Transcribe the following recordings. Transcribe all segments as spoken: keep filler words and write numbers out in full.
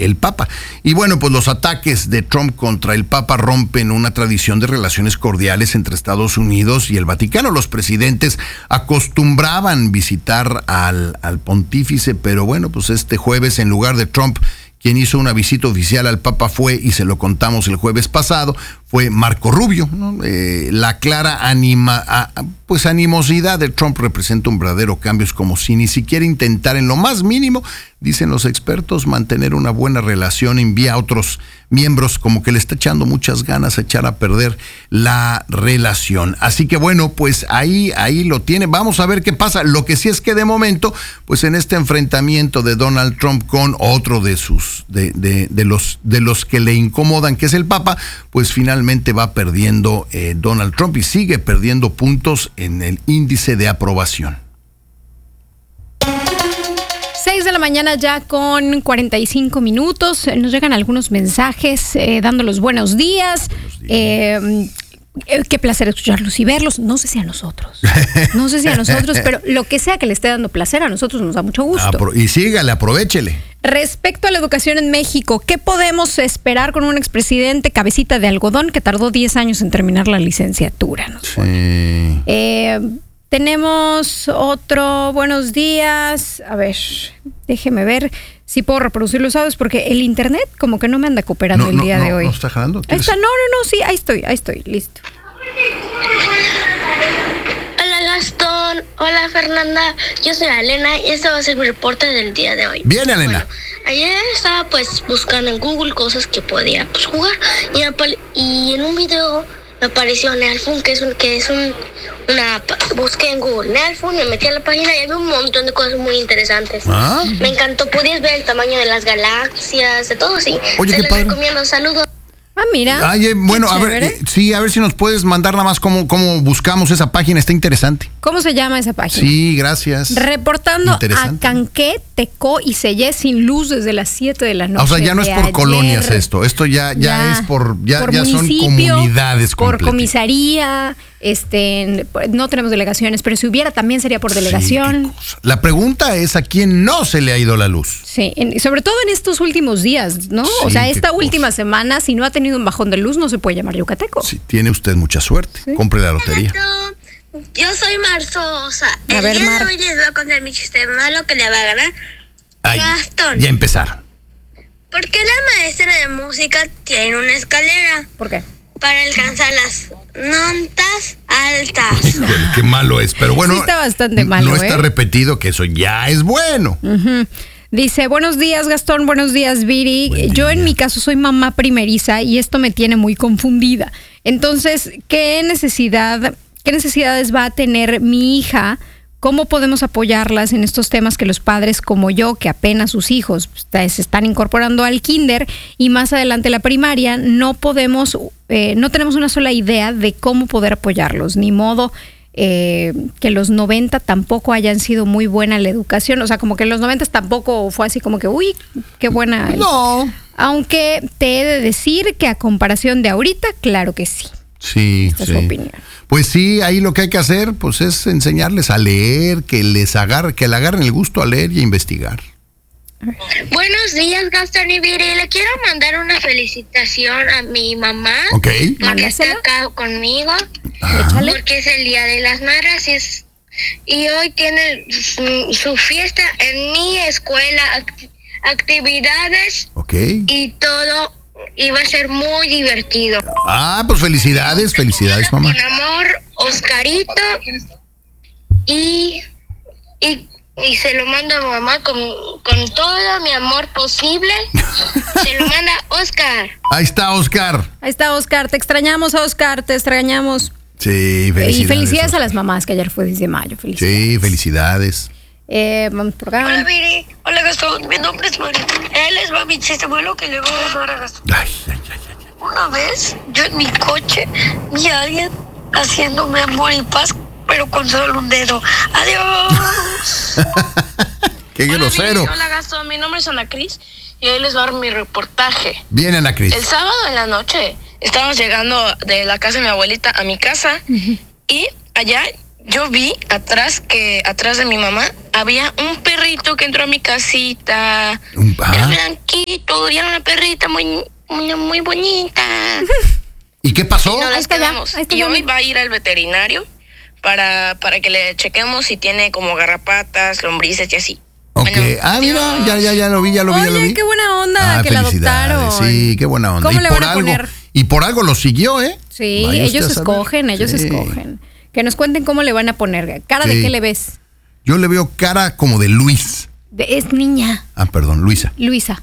el Papa. Y bueno, pues los ataques de Trump contra el Papa rompen una tradición de relaciones cordiales entre Estados Unidos y el Vaticano. Los presidentes acostumbraban visitar al, al pontífice, pero bueno, pues este jueves, en lugar de Trump, quien hizo una visita oficial al Papa fue, y se lo contamos el jueves pasado, fue Marco Rubio, ¿no? Eh, la clara anima, a, pues animosidad de Trump representa un verdadero cambio, es como si ni siquiera intentar en lo más mínimo, dicen los expertos, mantener una buena relación, envía a otros miembros como que le está echando muchas ganas a echar a perder la relación. Así que bueno, pues ahí, ahí lo tiene. Vamos a ver qué pasa. Lo que sí es que de momento, pues en este enfrentamiento de Donald Trump con otro de sus, de, de, de los, de los que le incomodan, que es el Papa, pues finalmente va perdiendo eh, Donald Trump y sigue perdiendo puntos en el índice de aprobación. seis de la mañana ya con cuarenta y cinco minutos. Nos llegan algunos mensajes eh, dando los buenos días. Buenos días. Eh, eh, qué placer escucharlos y verlos. No sé si a nosotros. No sé si a nosotros, pero lo que sea que le esté dando placer, a nosotros nos da mucho gusto. Apro- y sígale, aprovéchele. Respecto a la educación en México, ¿qué podemos esperar con un expresidente cabecita de algodón que tardó diez años en terminar la licenciatura? Nos sí. Eh... Tenemos otro, buenos días. A ver, déjeme ver si puedo reproducir los audios, porque el internet como que no me anda cooperando no, el día no, de hoy. ¿No está jalando? Ahí está, no, no, no, sí, ahí estoy, ahí estoy, listo. Hola Gastón, hola Fernanda, yo soy Elena y este va a ser mi reporte del día de hoy. Bien, Elena. Bueno, ayer estaba pues buscando en Google cosas que podía pues, jugar y, apare- y en un video me apareció Nelfun, que es un, que es un, una, busqué en Google Nelfun, me metí a la página y había un montón de cosas muy interesantes. ¿Ah? Me encantó, podías ver el tamaño de las galaxias, de todo así. Oye, Se qué les padre. recomiendo, saludos. Ah, mira. Ay, eh, bueno, a ver, eh, sí, a ver si nos puedes mandar nada más cómo, cómo buscamos esa página, está interesante. ¿Cómo se llama esa página? Sí, gracias. Reportando a Canqué, Tecó y Sellé sin luz desde las siete de la noche. O sea, ya no es por ayer. colonias esto, esto ya, ya, ya es por, ya, por ya son comunidades completas. Por comisaría, este, no tenemos delegaciones, pero si hubiera también sería por delegación. Sí, la pregunta es a quién no se le ha ido la luz. Sí, en, sobre todo en estos últimos días, ¿no? Sí, o sea, esta última cosa. semana, si no ha tenido un bajón de luz, no se puede llamar yucateco. Sí, tiene usted mucha suerte. Sí. Compre la lotería. Yo soy Marzosa. A El ver, día Mar. de hoy les voy a contar mi chiste malo que le va a ganar. Ay, Gastón. Ya empezaron. ¿Por qué la maestra de música tiene una escalera? ¿Por qué? Para alcanzar las notas altas. Qué malo es, pero bueno. Sí está bastante malo, No está ¿eh? repetido que eso ya es bueno. Uh-huh. Dice, buenos días Gastón, buenos días Viri. Buen Yo día. En mi caso soy mamá primeriza y esto me tiene muy confundida. Entonces, ¿qué necesidad, qué necesidades va a tener mi hija? ¿Cómo podemos apoyarlas en estos temas que los padres como yo, que apenas sus hijos se están incorporando al kinder y más adelante la primaria, no podemos, eh, no tenemos una sola idea de cómo poder apoyarlos, ni modo eh, que los noventa tampoco hayan sido muy buena la educación, o sea, como que en los noventa tampoco fue así como que, uy, qué buena. No. Aunque te he de decir que a comparación de ahorita, claro que sí. Sí, Esta sí. es su opinión. Pues sí, ahí lo que hay que hacer pues es enseñarles a leer, que les agarre, que le agarren el gusto a leer y a investigar. Buenos días, Gastón y Viri. Le quiero mandar una felicitación a mi mamá. Ok. Porque está acá conmigo. Ajá. Porque es el Día de las Madres y, es, y hoy tiene su, su fiesta en mi escuela, act, actividades okay. y todo. Y va a ser muy divertido. Ah, pues felicidades, felicidades, mamá. Con amor, Oscarito. Y, y, y se lo mando a mamá con, con todo mi amor posible. Se lo manda Oscar. Ahí está, Oscar. Ahí está, Oscar. Te extrañamos, Oscar. Te extrañamos. Sí, felicidades. Y felicidades Oscar. a las mamás, que ayer fue diez de mayo. Felicidades. Sí, felicidades. Eh, vamos por acá. Hola, Viri. Hola, Gastón. Mi nombre es María. Él es va mi chiste malo que le voy a dar a Gastón. Ay, ay, ay, ay. Una vez, yo en mi coche vi a alguien haciéndome amor y paz, pero con solo un dedo. ¡Adiós! ¡Qué grosero! Hola, hola, Gastón. Mi nombre es Ana Cris y hoy les voy a dar mi reportaje. Bien, Ana Cris. El sábado en la noche estábamos llegando de la casa de mi abuelita a mi casa uh-huh. y allá yo vi atrás que atrás de mi mamá había un perrito que entró a mi casita. Un- ah. Era blanquito, y era una perrita muy, muy, muy bonita. ¿Y qué pasó? Y nos Ahí las está ya, quedamos. ahí está Y ya. hoy va a ir al veterinario para, para que le chequemos si tiene como garrapatas, lombrices y así. Ok. Bueno, ah, mira, ya, ya, ya lo vi, ya lo vi, ya lo Oye, vi. qué buena onda Ah, que la felicidades, adoptaron. Sí, qué buena onda. ¿Cómo y le por van a algo, poner? Y por algo lo siguió, ¿eh? Sí, Vaya usted ellos a saber. escogen, ellos Sí. escogen. Que nos cuenten cómo le van a poner. ¿Cara Sí. de qué le ves? Yo le veo cara como de Luis. De- es niña, Ah, perdón, Luisa. Luisa.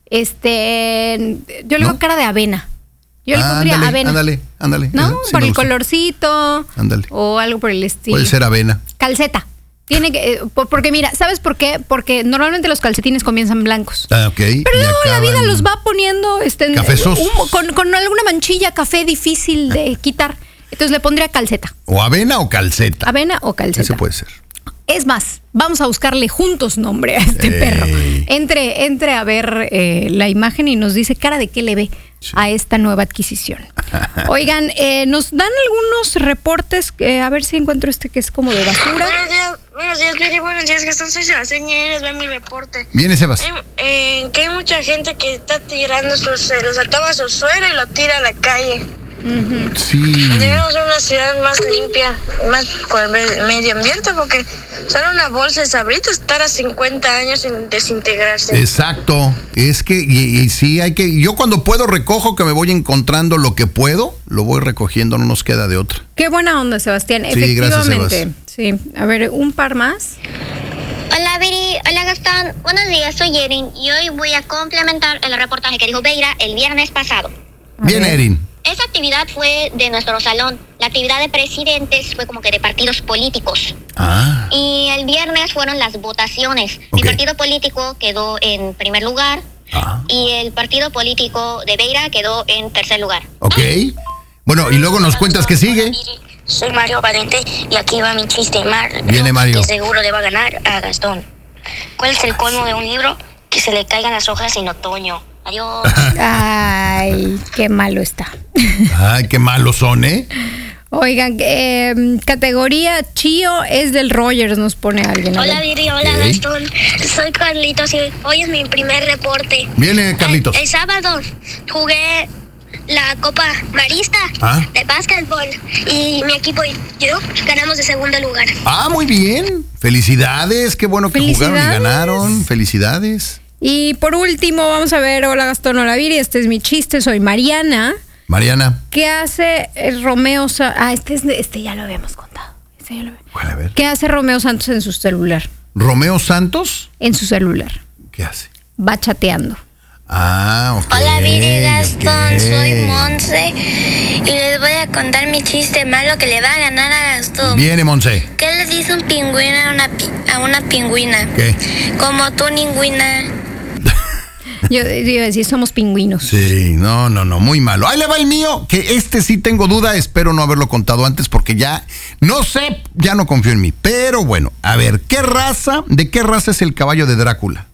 Este, yo le ¿No? veo cara de avena. Yo le Ah, pondría ándale, avena. Ándale, ándale. ¿No? Esa sí por me el gusta. colorcito. Ándale. O algo por el estilo. Puede ser avena. Calceta. Tiene que, eh, por- porque mira, ¿sabes por qué? Porque normalmente los calcetines comienzan blancos. Ah, ok. Pero y luego la vida acaban- los va poniendo este, en- Cafezosos. un- con, con alguna manchilla café difícil de quitar. Entonces le pondría calceta. O avena o calceta. Avena o calceta. Ese puede ser. Es más, vamos a buscarle juntos nombre a este Ey. perro. Entre, entre a ver eh, la imagen y nos dice cara de qué le ve Sí. a esta nueva adquisición. Oigan, eh, nos dan algunos reportes, eh, a ver si encuentro este que es como de basura. Buenos días, buenos días, Viri, buenos días, Gastón, soy Sebastián y les ve mi reporte. Viene Sebas. Hay, eh, que hay mucha gente que está tirando sus, eh, los toma su suelo y lo tira a la calle. Sí. Debemos una ciudad más limpia, más con el me- medio ambiente, porque solo una bolsa de sabritas estar a cincuenta años sin desintegrarse. Exacto. Es que, y, y sí, hay que. Yo cuando puedo recojo, que me voy encontrando lo que puedo, lo voy recogiendo, no nos queda de otra. Qué buena onda, Sebastián. Sí, gracias, Efectivamente. Sí. A ver, un par más. Hola Viri, hola Gastón, buenos días, soy Erin y hoy voy a complementar el reportaje que dijo Beira el viernes pasado. A Bien, ver. Erin. Esa actividad fue de nuestro salón, la actividad de presidentes fue como que de partidos políticos Ah. y el viernes fueron las votaciones. Mi Ok. partido político quedó en primer lugar Ah. y el partido político de Beira quedó en tercer lugar. Ok. Bueno, y luego nos cuentas qué sigue. Soy Mario Valente y aquí va mi chiste. Mario, Viene Mario. que seguro le va a ganar a Gastón. ¿Cuál es el colmo de un libro? Que se le caigan las hojas en otoño. Adiós. Ay, qué malo está. Ay, qué malos son, ¿eh? Oigan, eh, categoría Chío es del Rogers, nos pone alguien. A Hola ver. Viri, hola Ok. Gastón. Soy Carlitos y hoy es mi primer reporte. Viene Carlitos. El, el sábado jugué la Copa Marista Ah. de básquetbol y mi equipo y yo ganamos de segundo lugar. Ah, muy bien. Felicidades. Qué bueno que jugaron y Felicidades. ganaron. Felicidades. Y por último, vamos a ver, hola Gastón, hola Viri, este es mi chiste, soy Mariana. Mariana. ¿Qué hace eh, Romeo Santos? Ah, este, es, este ya lo habíamos contado. Este ya lo habíamos- Bueno, a ver. ¿Qué hace Romeo Santos en su celular? Romeo Santos. En su celular. ¿Qué hace? Va chateando. Ah, ok. Hola Viri Gastón, ok. soy Monse y les voy a contar mi chiste malo que le va a ganar a Gastón. Viene, Monse. ¿Qué le dice un pingüino a una, pi- a una pingüina? ¿Qué? Como tú, ningüina. Yo, yo iba a decir, somos pingüinos. Sí, no, no, no, muy malo. Ahí le va el mío, que este sí tengo duda, espero no haberlo contado antes porque ya, no sé, ya no confío en mí. Pero bueno, a ver, ¿qué raza, de qué raza es el caballo de Drácula?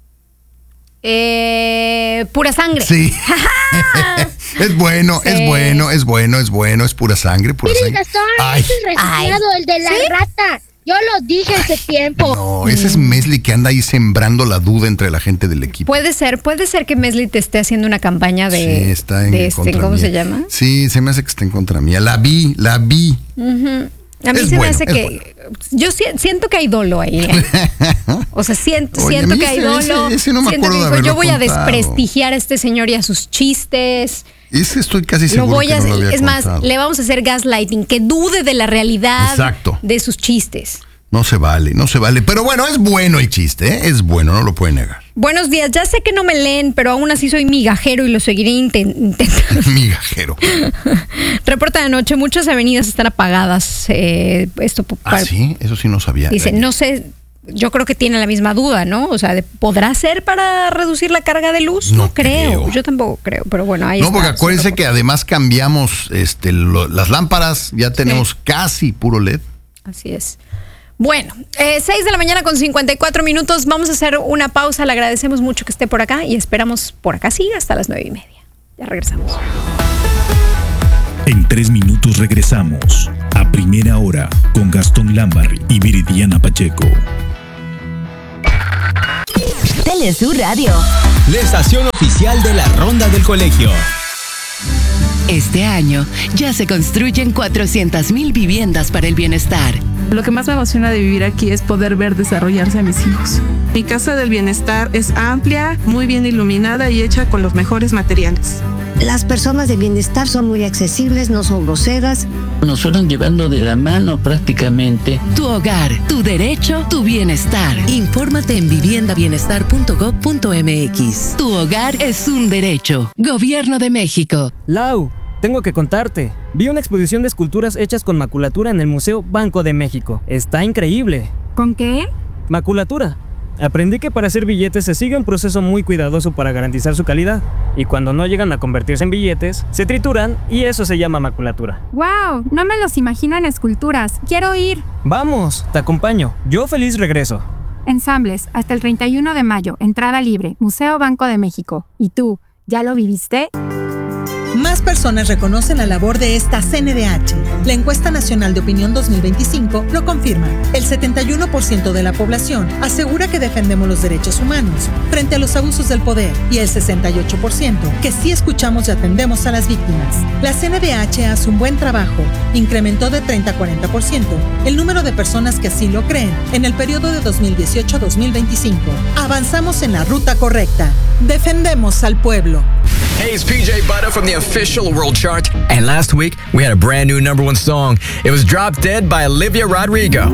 Eh, pura sangre. Sí. Es bueno, Sí. es bueno, es bueno, es bueno, es pura sangre, pura Mire, sangre. Gastón, Ay, ese es resfriado, el de la rata. Yo lo dije hace tiempo. no, ese es Mesli que anda ahí sembrando la duda entre la gente del equipo. Puede ser, puede ser que Mesli te esté haciendo una campaña de, Sí, está en de este, contra ¿cómo mía. se llama? Sí, se me hace que está en contra mía. La vi, la vi. A mí Es se bueno, me hace es que bueno. yo si- siento que hay dolo ahí. ¿eh? O sea, siento, Oye, a siento mí que hay ese- dolo. ese- ese no me siento acuerdo que de dijo, yo haberlo voy a contado. desprestigiar a este señor y a sus chistes. Ese estoy casi Lo seguro voy que a no lo hacer- había es más, contado. le vamos a hacer gaslighting, que dude de la realidad Exacto. de sus chistes. No se vale, no se vale. Pero bueno, es bueno el chiste, ¿eh? Es bueno, no lo puede negar. Buenos días, ya sé que no me leen, pero aún así soy migajero y lo seguiré inten- intentando. Migajero. Reporta de anoche, muchas avenidas están apagadas. eh, esto po- Ah, sí, eso sí no sabía. Dice, no sé, yo creo que tiene la misma duda, ¿no? O sea, de- ¿podrá ser para reducir la carga de luz? No, No creo. creo. Yo tampoco creo, pero bueno, ahí No, está. porque acuérdense que además cambiamos este, lo- las lámparas, ya tenemos casi puro L E D. Así es. Bueno, eh, seis de la mañana con cincuenta y cuatro minutos. Vamos a hacer una pausa. Le agradecemos mucho que esté por acá y esperamos por acá siga hasta las nueve y media. Ya regresamos. En tres minutos regresamos a Primera hora con Gastón Lambarri y Viridiana Pacheco. Telesur Radio. La estación oficial de la Ronda del Colegio. Este año ya se construyen cuatrocientas mil viviendas para el bienestar. Lo que más me emociona de vivir aquí es poder ver desarrollarse a mis hijos. Mi casa del bienestar es amplia, muy bien iluminada y hecha con los mejores materiales. Las personas de bienestar son muy accesibles, no son groseras. Nos fueron llevando de la mano prácticamente. Tu hogar, tu derecho, tu bienestar. Infórmate en vivienda bienestar punto gob punto eme equis. Tu hogar es un derecho. Gobierno de México. Lau, tengo que contarte. Vi una exposición de esculturas hechas con maculatura en el Museo Banco de México. Está increíble. ¿Con qué? Maculatura. Aprendí que para hacer billetes se sigue un proceso muy cuidadoso para garantizar su calidad. Y cuando no llegan a convertirse en billetes, se trituran y eso se llama maculatura. ¡Wow! No me los imagino en esculturas. ¡Quiero ir! ¡Vamos! Te acompaño. Yo feliz regreso. Ensambles, hasta el treinta y uno de mayo. Entrada libre. Museo Banco de México. ¿Y tú, ya lo viviste? Más personas reconocen la labor de esta C N D H. La encuesta nacional de opinión dos mil veinticinco lo confirma. El setenta y uno por ciento de la población asegura que defendemos los derechos humanos frente a los abusos del poder y el sesenta y ocho por ciento que sí escuchamos y atendemos a las víctimas. La C N D H hace un buen trabajo. Incrementó de treinta a cuarenta por ciento el número de personas que así lo creen en el periodo de dos mil dieciocho a dos mil veinticinco. Avanzamos en la ruta correcta. Defendemos al pueblo. Hey, it's P J Butter from the official World Chart. And last week, we had a brand new number one song. It was Drop Dead by Olivia Rodrigo.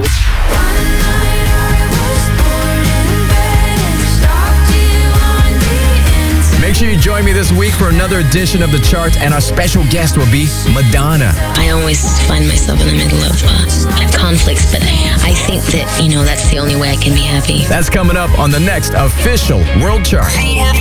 Make sure you join me this week for another edition of the chart, and our special guest will be Madonna. I always find myself in the middle of uh, conflicts, but I think that, you know, that's the only way I can be happy. That's coming up on the next official World Chart.